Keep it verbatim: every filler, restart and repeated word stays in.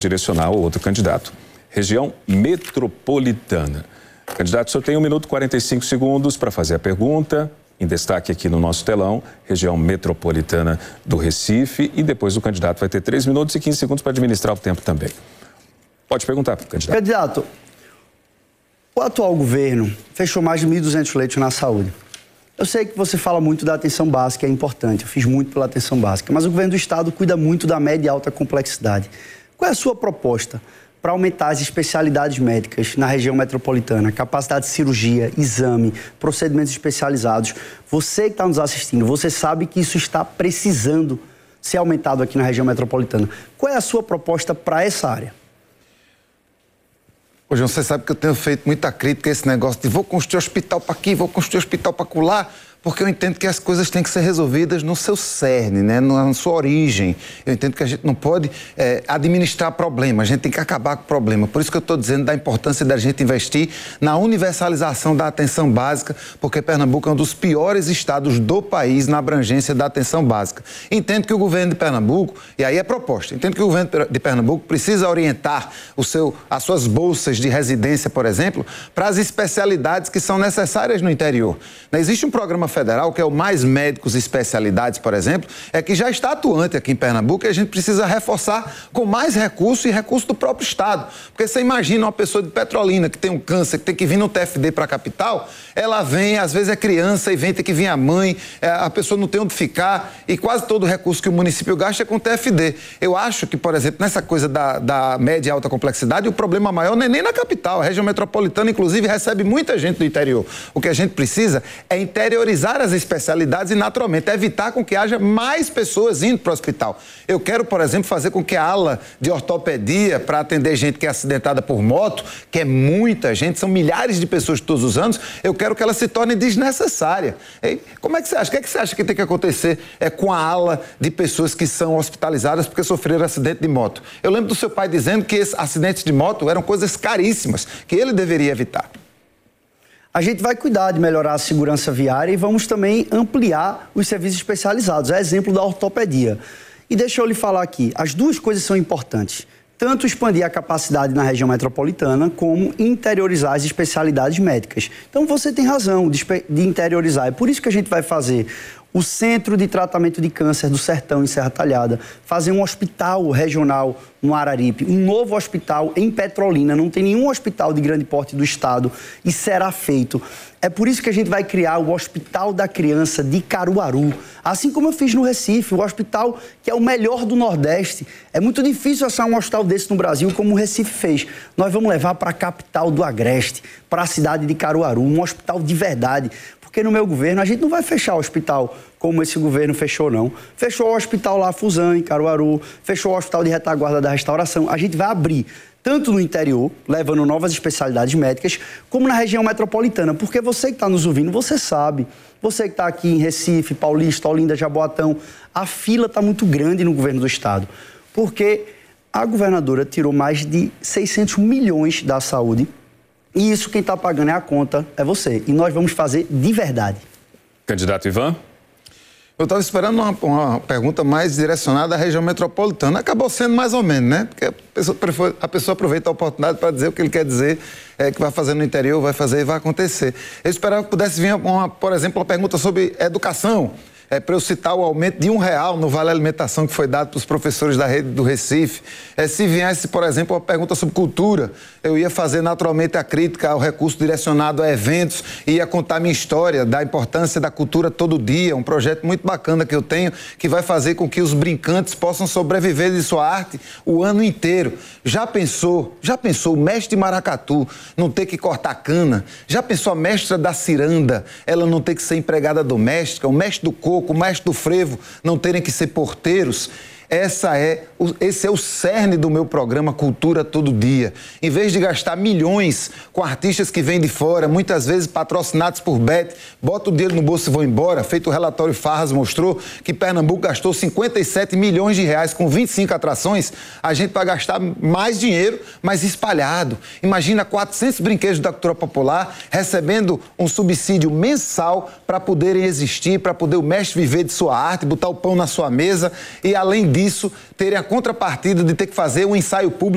direcionar ao outro candidato. Região metropolitana. Candidato, o senhor tem um minuto e quarenta e cinco segundos para fazer a pergunta. Em destaque aqui no nosso telão, região metropolitana do Recife. E depois o candidato vai ter três minutos e quinze segundos para administrar o tempo também. Pode perguntar, candidato. Candidato, o atual governo fechou mais de mil e duzentos leitos na saúde. Eu sei que você fala muito da atenção básica, é importante, eu fiz muito pela atenção básica, mas o governo do estado cuida muito da média e alta complexidade. Qual é a sua proposta para aumentar as especialidades médicas na região metropolitana, capacidade de cirurgia, exame, procedimentos especializados? Você que está nos assistindo, você sabe que isso está precisando ser aumentado aqui na região metropolitana. Qual é a sua proposta para essa área? Ô, João, você sabe que eu tenho feito muita crítica a esse negócio de vou construir hospital para aqui, vou construir hospital para acolá, porque eu entendo que as coisas têm que ser resolvidas no seu cerne, né? Na sua origem. Eu entendo que a gente não pode é, administrar problema, a gente tem que acabar com o problema. Por isso que eu estou dizendo da importância da gente investir na universalização da atenção básica, porque Pernambuco é um dos piores estados do país na abrangência da atenção básica. Entendo que o governo de Pernambuco, e aí é proposta, entendo que o governo de Pernambuco precisa orientar o seu, as suas bolsas de residência, por exemplo, para as especialidades que são necessárias no interior. Não existe um programa federal, que é o Mais Médicos e Especialidades, por exemplo, é que já está atuante aqui em Pernambuco e a gente precisa reforçar com mais recurso e recurso do próprio estado. Porque você imagina uma pessoa de Petrolina que tem um câncer, que tem que vir no T F D para a capital, ela vem, às vezes é criança e vem ter que vir a mãe, a pessoa não tem onde ficar e quase todo o recurso que o município gasta é com o T F D. Eu acho que, por exemplo, nessa coisa da, da média e alta complexidade, o problema maior não é nem na capital. A região metropolitana, inclusive, recebe muita gente do interior. O que a gente precisa é interiorizar as especialidades e, naturalmente, evitar com que haja mais pessoas indo para o hospital. Eu quero, por exemplo, fazer com que a ala de ortopedia para atender gente que é acidentada por moto, que é muita gente, são milhares de pessoas todos os anos, eu quero que ela se torne desnecessária. E como é que você acha? O que é que você acha que tem que acontecer é, com a ala de pessoas que são hospitalizadas porque sofreram acidente de moto? Eu lembro do seu pai dizendo que esses acidentes de moto eram coisas caríssimas, que ele deveria evitar. A gente vai cuidar de melhorar a segurança viária e vamos também ampliar os serviços especializados. É exemplo da ortopedia. E deixa eu lhe falar aqui, as duas coisas são importantes. Tanto expandir a capacidade na região metropolitana, como interiorizar as especialidades médicas. Então você tem razão de, de interiorizar. É por isso que a gente vai fazer o Centro de Tratamento de Câncer do Sertão, em Serra Talhada, fazer um hospital regional no Araripe, um novo hospital em Petrolina, não tem nenhum hospital de grande porte do estado e será feito. É por isso que a gente vai criar o Hospital da Criança de Caruaru, assim como eu fiz no Recife, o hospital que é o melhor do Nordeste. É muito difícil achar um hospital desse no Brasil como o Recife fez. Nós vamos levar para a capital do Agreste, para a cidade de Caruaru, um hospital de verdade. Porque no meu governo a gente não vai fechar o hospital como esse governo fechou, não. Fechou o hospital lá, Fusão, em Caruaru, fechou o hospital de retaguarda da restauração. A gente vai abrir, tanto no interior, levando novas especialidades médicas, como na região metropolitana. Porque você que está nos ouvindo, você sabe. Você que está aqui em Recife, Paulista, Olinda, Jaboatão, a fila está muito grande no governo do estado. Porque a governadora tirou mais de seiscentos milhões da saúde. E isso quem está pagando é a conta, é você. E nós vamos fazer de verdade. Candidato Ivan? Eu estava esperando uma, uma pergunta mais direcionada à região metropolitana. Acabou sendo mais ou menos, né? Porque a pessoa, a pessoa aproveita a oportunidade para dizer o que ele quer dizer, é, que vai fazer no interior, vai fazer e vai acontecer. Eu esperava que pudesse vir, uma, por exemplo, uma pergunta sobre educação. É, para eu citar o aumento de um real no Vale Alimentação que foi dado para os professores da rede do Recife. É, se viesse, por exemplo, uma pergunta sobre cultura, eu ia fazer naturalmente a crítica ao recurso direcionado a eventos e ia contar minha história da importância da cultura todo dia, um projeto muito bacana que eu tenho, que vai fazer com que os brincantes possam sobreviver de sua arte o ano inteiro. Já pensou, já pensou o mestre de maracatu não ter que cortar cana? Já pensou a mestra da ciranda, ela não ter que ser empregada doméstica, o mestre do coco, o mestre do frevo não terem que ser porteiros? Essa é, esse é o cerne do meu programa Cultura Todo Dia. Em vez de gastar milhões com artistas que vêm de fora, muitas vezes patrocinados por Bet, bota o dinheiro no bolso e vão embora. Feito o relatório Farras mostrou que Pernambuco gastou cinquenta e sete milhões de reais com vinte e cinco atrações. A gente vai gastar mais dinheiro, mas espalhado. Imagina quatrocentos brinquedos da cultura popular recebendo um subsídio mensal para poderem existir, para poder o mestre viver de sua arte, botar o pão na sua mesa e, além disso, terem a contrapartida de ter que fazer um ensaio público